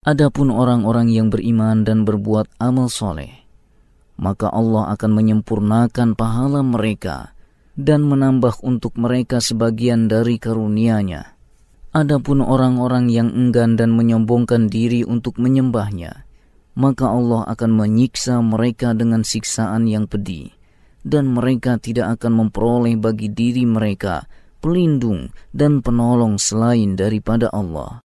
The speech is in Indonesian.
Adapun orang-orang yang beriman dan berbuat amal soleh, maka Allah akan menyempurnakan pahala mereka dan menambah untuk mereka sebagian dari karunia-Nya. Adapun orang-orang yang enggan dan menyombongkan diri untuk menyembahnya, maka Allah akan menyiksa mereka dengan siksaan yang pedih, dan mereka tidak akan memperoleh bagi diri mereka pelindung dan penolong selain daripada Allah.